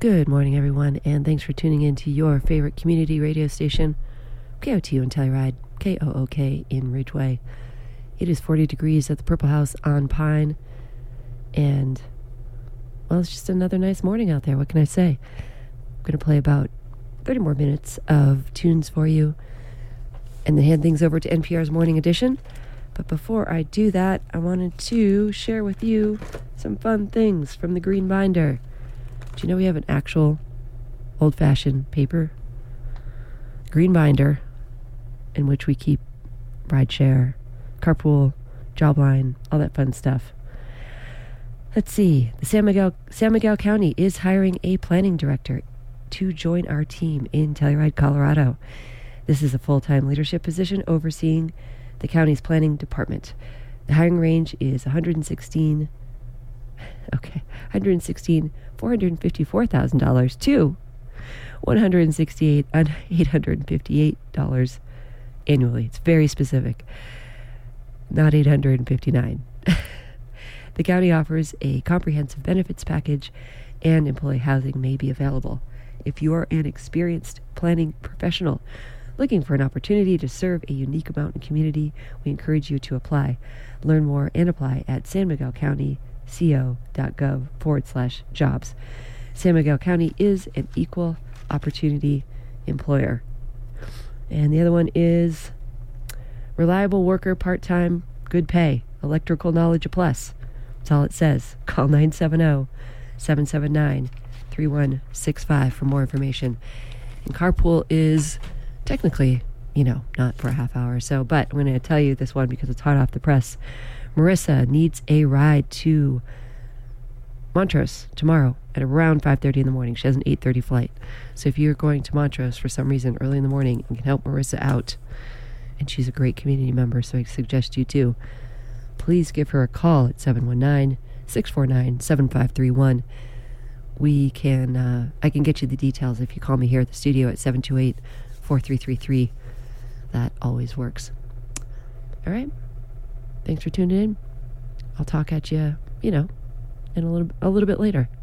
Good morning, everyone, and thanks for tuning in to your favorite community radio station, KOTU in Telluride, KOOK in Ridgeway. It is 40 degrees at the Purple House on Pine, and, well, it's just another nice morning out there. What can I say? I'm going to play about 30 more minutes of tunes for you, and then hand things over to NPR's Morning Edition. But before I do that, I wanted to share with you some fun things from the Green Binder. Do you know we have an actual old-fashioned paper green binder in which we keep rideshare, carpool, jobline, all that fun stuff? Let's see. The San Miguel County is hiring a planning director to join our team in Telluride, Colorado. This is a full-time leadership position overseeing the county's planning department. The hiring range is $454,000 to $168,858 annually. It's very specific, not $859. The county offers a comprehensive benefits package, and employee housing may be available. If you are an experienced planning professional looking for an opportunity to serve a unique mountain community, we encourage you to apply. Learn more and apply at sanmiguelcounty.co.gov/jobs. San Miguel County is an equal opportunity employer. And the other one is reliable worker, part-time, good pay, electrical knowledge a plus. That's all it says. Call 970-779-3165 for more information. And carpool is technically, not for a half hour or so, but I'm going to tell you this one because it's hot off the press. Marissa needs a ride to Montrose tomorrow at around 5:30 in the morning. She has an 8:30 flight. So if you're going to Montrose for some reason early in the morning and can help Marissa out, and she's a great community member, so I suggest you too, please give her a call at 719-649-7531. I can get you the details if you call me here at the studio at 728-4333. That always works. All right. Thanks for tuning in. I'll talk at you, in a little bit later.